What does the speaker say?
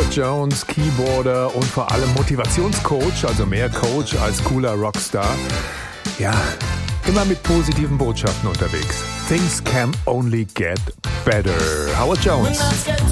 Howard Jones, Keyboarder und vor allem Motivationscoach, also mehr Coach als cooler Rockstar. Ja, immer mit positiven Botschaften unterwegs. Things can only get better. Howard Jones.